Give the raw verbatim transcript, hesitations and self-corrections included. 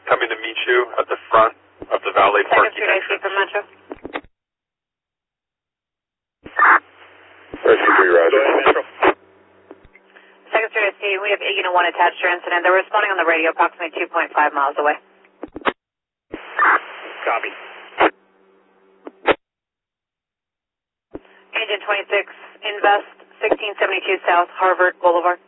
coming to meet you at the front of the valet Second parking Street I C entrance. for Metro. Rescue three, Roger. Second Street I C, we have eight unit one attached to your incident. They're responding on the radio approximately two point five miles away. Copy. Engine twenty-six, Invest, sixteen seventy-two South Harvard Boulevard.